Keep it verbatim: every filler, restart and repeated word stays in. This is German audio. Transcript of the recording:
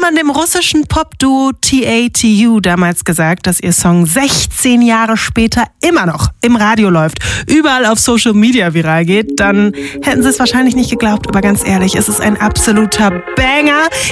man dem russischen Popduo T A T U damals gesagt, dass ihr Song sechzehn Jahre später immer noch im Radio läuft, überall auf Social Media viral geht, dann hätten sie es wahrscheinlich nicht geglaubt. Aber ganz ehrlich, es ist ein absoluter Banger.